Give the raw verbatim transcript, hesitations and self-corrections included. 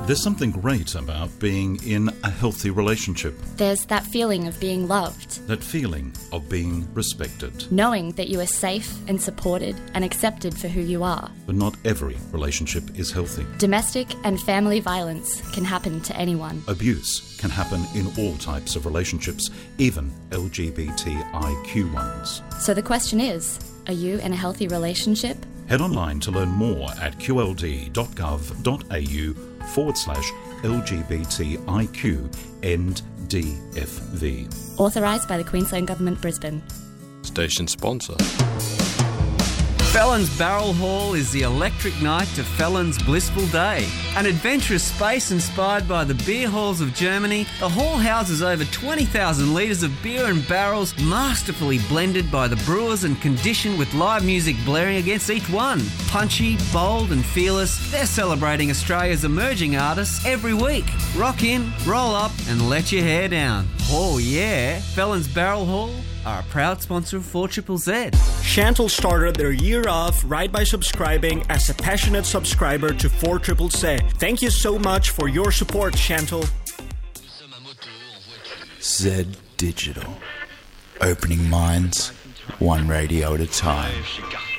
There's something great about being in a healthy relationship. There's that feeling of being loved. That feeling of being respected. Knowing that you are safe and supported and accepted for who you are. But not every relationship is healthy. Domestic and family violence can happen to anyone. Abuse can happen in all types of relationships, even L G B T I Q ones. So the question is, are you in a healthy relationship? Head online to learn more at qld.gov.au forward slash LGBTIQ and D F V. Authorised by the Queensland Government, Brisbane. Station sponsor. Felons Barrel Hall is the electric night to Felons' blissful day. An adventurous space inspired by the beer halls of Germany, the hall houses over twenty thousand litres of beer and barrels masterfully blended by the brewers and conditioned with live music blaring against each one. Punchy, bold and fearless, they're celebrating Australia's emerging artists every week. Rock in, roll up and let your hair down. Oh yeah, Felons Barrel Hall are a proud sponsor of four Z Z. Chantal started their year off right by subscribing as a passionate subscriber to four Z Z. Thank you so much for your support, Chantal. Z Digital. Opening minds, one radio at a time.